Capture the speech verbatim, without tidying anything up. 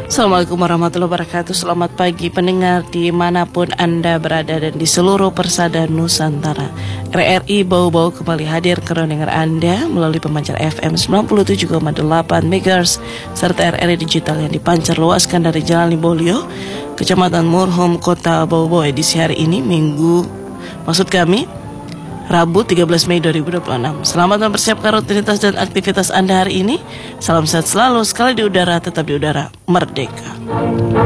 Assalamualaikum warahmatullahi wabarakatuh. Selamat pagi pendengar dimanapun Anda berada dan di seluruh persada Nusantara. R R I Bau-Bau kembali hadir ke dengar Anda melalui pemancar F M sembilan puluh tujuh koma delapan megahertz serta R R I digital yang dipancar luaskan dari Jalan Libolio, Kecamatan Murhum, Kota Bau-Bau. Edisi hari ini Minggu, maksud kami Rabu tiga belas Mei dua ribu dua puluh enam. Selamat mempersiapkan rutinitas dan aktivitas Anda hari ini. Salam sehat selalu, sekali di udara tetap di udara, merdeka.